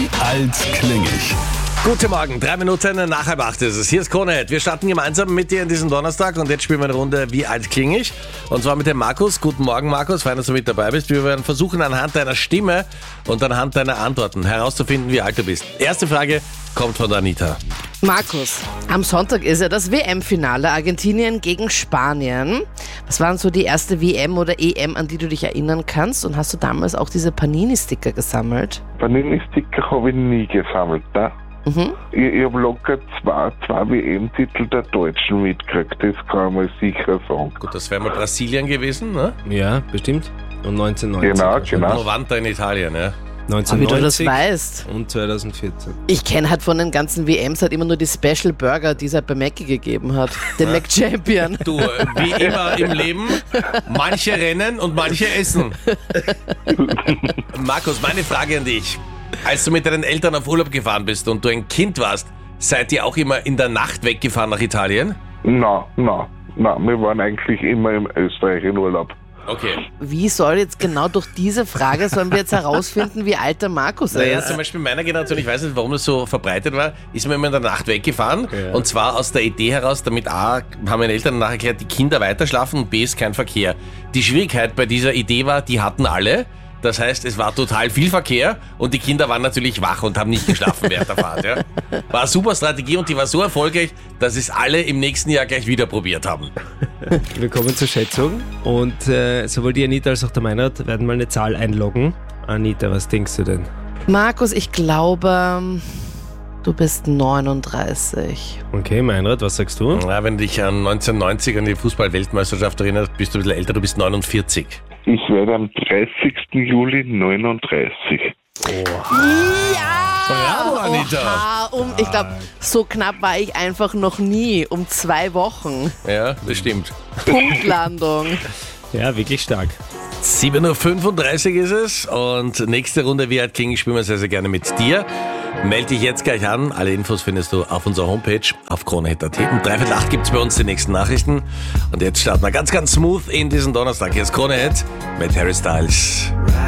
alt kling ich? Guten Morgen, 3 Minuten nach 7:30 ist es. Hier ist Krone. Wir starten gemeinsam mit dir in diesem Donnerstag und jetzt spielen wir eine Runde Wie alt kling ich? Und zwar mit dem Markus. Guten Morgen, Markus, fein, dass du mit dabei bist. Wir werden versuchen, anhand deiner Stimme und anhand deiner Antworten herauszufinden, wie alt du bist. Erste Frage kommt von der Anita. Markus, am Sonntag ist ja das WM-Finale Argentinien gegen Spanien. Was waren so die erste WM oder EM, an die du dich erinnern kannst? Und hast du damals auch diese Panini-Sticker gesammelt? Panini-Sticker habe ich nie gesammelt, ne? Ich habe locker zwei WM-Titel der Deutschen mitgekriegt, das kann ich mal sicher sagen. Gut, das wäre mal Brasilien gewesen, ne? Ja, bestimmt. Und 1990. Genau. Novanta in Italien, ja. Wie du das 1990 weißt. und 2014. Ich kenne halt von den ganzen WMs halt immer nur die Special Burger, die es halt bei Mackie gegeben hat. Den Mac Champion. Du, wie immer im Leben, manche rennen und manche essen. Markus, meine Frage an dich. Als du mit deinen Eltern auf Urlaub gefahren bist und du ein Kind warst, seid ihr auch immer in der Nacht weggefahren nach Italien? Na, wir waren eigentlich immer in Österreich in Urlaub. Okay. Wie soll jetzt genau durch diese Frage, sollen wir jetzt herausfinden, wie alt der Markus Naja, ist? zum Beispiel in meiner Generation, ich weiß nicht, warum das so verbreitet war, ist man immer in der Nacht weggefahren. Ja. Und zwar aus der Idee heraus, damit A, haben meine Eltern nachher erklärt, die Kinder weiterschlafen und B, ist kein Verkehr. Die Schwierigkeit bei dieser Idee war, die hatten alle. Das heißt, es war total viel Verkehr und die Kinder waren natürlich wach und haben nicht geschlafen während der Fahrt. Ja. War eine super Strategie und die war so erfolgreich, dass es alle im nächsten Jahr gleich wieder probiert haben. Wir kommen zur Schätzung und sowohl die Anita als auch der Meinrad werden mal eine Zahl einloggen. Anita, was denkst du denn? Markus, ich glaube, du bist 39. Okay, Meinrad, was sagst du? Ja, wenn du dich an 1990 an die Fußball-Weltmeisterschaft erinnerst, bist du ein bisschen älter, du bist 49. Ich werde am 30. Juli 39. Bravo, Anita. Ich glaube, so knapp war ich einfach noch nie. Um 2 Wochen. Ja, das stimmt. Punktlandung. Ja, wirklich stark. 7:35 Uhr ist es und nächste Runde Wie alt kling ich spielen wir sehr, sehr gerne mit dir. Melde dich jetzt gleich an. Alle Infos findest du auf unserer Homepage auf krone.at. Um 7:45 gibt es bei uns die nächsten Nachrichten. Und jetzt starten wir ganz, ganz smooth in diesen Donnerstag. Hier ist Krone mit Harry Styles.